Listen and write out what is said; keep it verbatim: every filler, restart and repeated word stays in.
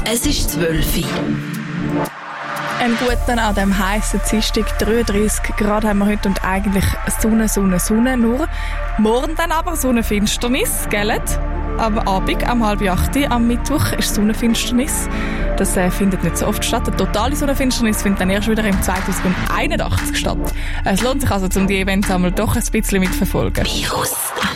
Es ist zwölf Uhr. Einen guten an diesem heissen Dienstag, dreiunddreissig Grad haben wir heute und eigentlich Sonne, Sonne, Sonne nur. Morgen dann aber Sonnenfinsternis, gell? Am Abend, am halb acht am Mittwoch ist Sonnenfinsternis. Das äh, findet nicht so oft statt. Eine totale Sonnenfinsternis findet dann erst wieder im zwanzig einundachtzig statt. Es lohnt sich also, um die Events einmal doch ein bisschen mitverfolgen. Virus.